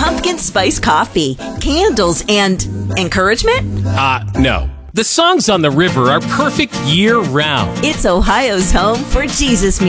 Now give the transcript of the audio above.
pumpkin spice coffee, candles, and encouragement? No. The songs on the river are perfect year-round. It's Ohio's home for Jesus music.